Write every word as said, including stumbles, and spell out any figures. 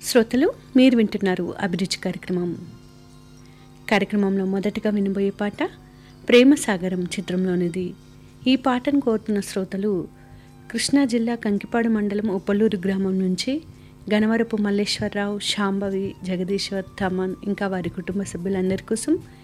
శ్రోతలు మీరు వింటున్నారు అభిరుచి కార్యక్రమం. కార్యక్రమంలో మొదటగా వినబోయే పాట ప్రేమ సాగరం చిత్రంలోనిది. ఈ పాటను కోరుతున్న శ్రోతలు కృష్ణా జిల్లా కంకిపాడు మండలం ఉప్పలూరు గ్రామం నుంచి గణవరపు మల్లేశ్వరరావు, శాంభవి, జగదీశ్వర్, తమన్ ఇంకా వారి కుటుంబ సభ్యులందరి కోసం